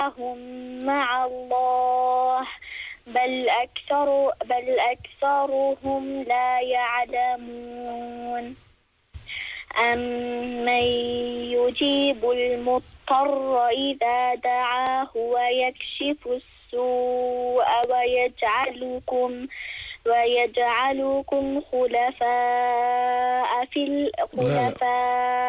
هم مع الله بل أكثرهم لا يعلمون أمن يجيب المضطر إذا دعاه ويكشف السوء ويجعلكم خلفاء لا